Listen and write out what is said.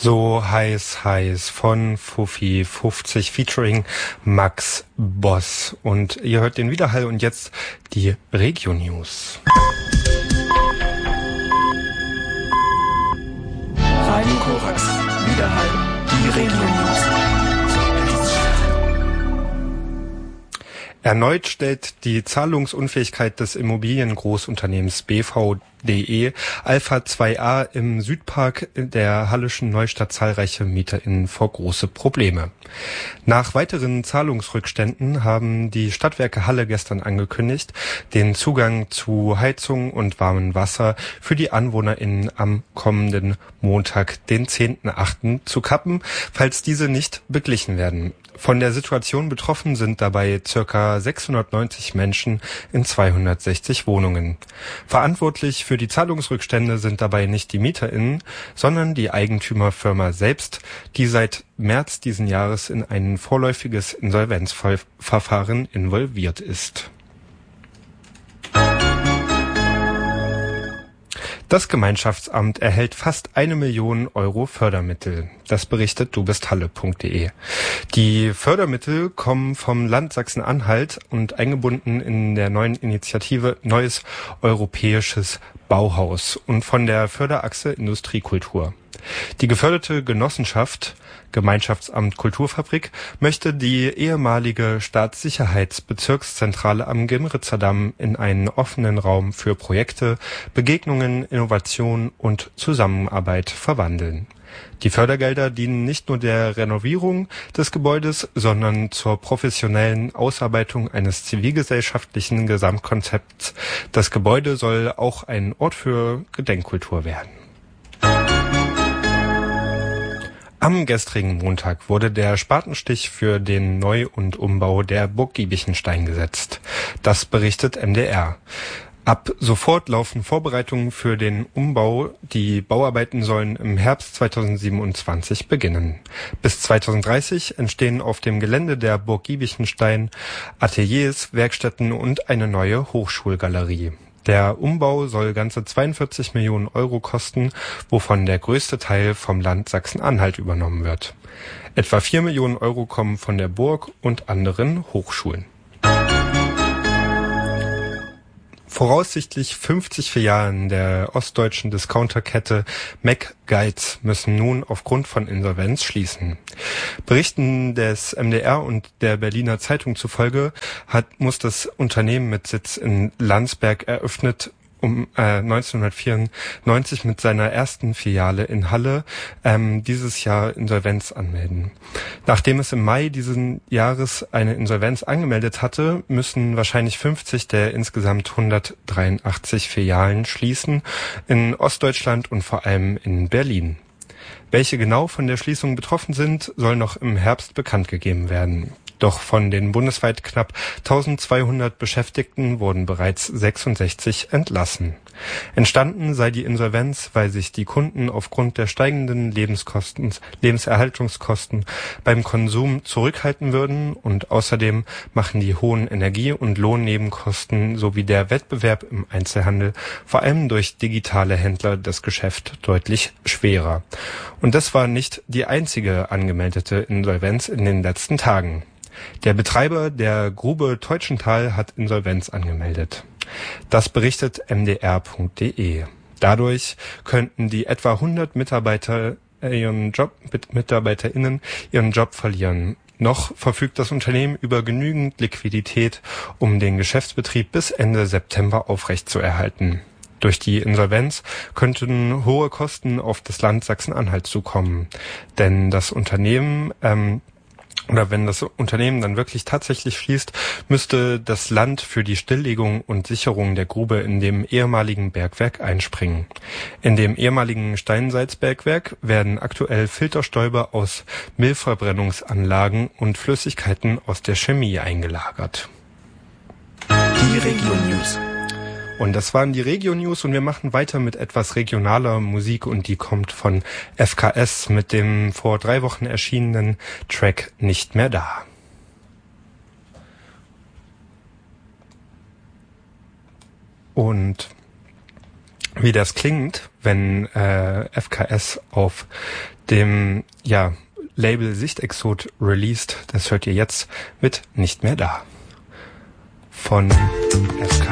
So heiß von Fuffi 50 featuring Max Boss. Und ihr hört den Widerhall und jetzt die Regio-News. Radio Korax, Widerhall, die Regio-News. Erneut stellt die Zahlungsunfähigkeit des Immobiliengroßunternehmens BVDE Alpha 2a im Südpark der Halleschen Neustadt zahlreiche MieterInnen vor große Probleme. Nach weiteren Zahlungsrückständen haben die Stadtwerke Halle gestern angekündigt, den Zugang zu Heizung und warmem Wasser für die AnwohnerInnen am kommenden Montag, den 10.8. zu kappen, falls diese nicht beglichen werden. Von der Situation betroffen sind dabei ca. 690 Menschen in 260 Wohnungen. Verantwortlich für die Zahlungsrückstände sind dabei nicht die MieterInnen, sondern die Eigentümerfirma selbst, die seit März diesen Jahres in ein vorläufiges Insolvenzverfahren involviert ist. Das Gemeinschaftsamt erhält fast 1 Million Euro Fördermittel. Das berichtet dubisthalle.de. Die Fördermittel kommen vom Land Sachsen-Anhalt und eingebunden in der neuen Initiative Neues Europäisches Bauhaus und von der Förderachse Industriekultur. Die geförderte Genossenschaft Gemeinschaftsamt Kulturfabrik möchte die ehemalige Staatssicherheitsbezirkszentrale am Gimritzer Damm in einen offenen Raum für Projekte, Begegnungen, Innovation und Zusammenarbeit verwandeln. Die Fördergelder dienen nicht nur der Renovierung des Gebäudes, sondern zur professionellen Ausarbeitung eines zivilgesellschaftlichen Gesamtkonzepts. Das Gebäude soll auch ein Ort für Gedenkkultur werden. Am gestrigen Montag wurde der Spatenstich für den Neu- und Umbau der Burg Giebichenstein gesetzt. Das berichtet MDR. Ab sofort laufen Vorbereitungen für den Umbau. Die Bauarbeiten sollen im Herbst 2027 beginnen. Bis 2030 entstehen auf dem Gelände der Burg Giebichenstein Ateliers, Werkstätten und eine neue Hochschulgalerie. Der Umbau soll ganze 42 Millionen Euro kosten, wovon der größte Teil vom Land Sachsen-Anhalt übernommen wird. Etwa 4 Millionen Euro kommen von der Burg und anderen Hochschulen. Voraussichtlich 50 Filialen der ostdeutschen Discounterkette McGuides müssen nun aufgrund von Insolvenz schließen. Berichten des MDR und der Berliner Zeitung zufolge muss das Unternehmen mit Sitz in Landsberg eröffnet 1994 mit seiner ersten Filiale in Halle dieses Jahr Insolvenz anmelden. Nachdem es im Mai diesen Jahres eine Insolvenz angemeldet hatte, müssen wahrscheinlich 50 der insgesamt 183 Filialen schließen in Ostdeutschland und vor allem in Berlin. Welche genau von der Schließung betroffen sind, soll noch im Herbst bekannt gegeben werden. Doch von den bundesweit knapp 1200 Beschäftigten wurden bereits 66 entlassen. Entstanden sei die Insolvenz, weil sich die Kunden aufgrund der steigenden Lebenserhaltungskosten beim Konsum zurückhalten würden und außerdem machen die hohen Energie- und Lohnnebenkosten sowie der Wettbewerb im Einzelhandel vor allem durch digitale Händler das Geschäft deutlich schwerer. Und das war nicht die einzige angemeldete Insolvenz in den letzten Tagen. Der Betreiber der Grube Teutschenthal hat Insolvenz angemeldet. Das berichtet mdr.de. Dadurch könnten die etwa 100 MitarbeiterInnen ihren Job verlieren. Noch verfügt das Unternehmen über genügend Liquidität, um den Geschäftsbetrieb bis Ende September aufrechtzuerhalten. Durch die Insolvenz könnten hohe Kosten auf das Land Sachsen-Anhalt zukommen, denn wenn das Unternehmen dann wirklich tatsächlich schließt, müsste das Land für die Stilllegung und Sicherung der Grube in dem ehemaligen Bergwerk einspringen. In dem ehemaligen Steinsalzbergwerk werden aktuell Filterstäube aus Müllverbrennungsanlagen und Flüssigkeiten aus der Chemie eingelagert. Die Regio-News. Und das waren die Regio-News und wir machen weiter mit etwas regionaler Musik und die kommt von FKS mit dem vor 3 Wochen erschienenen Track Nicht mehr da. Und Wie das klingt, wenn FKS auf dem Label Sichtexot released, das hört ihr jetzt mit Nicht mehr da von FKS.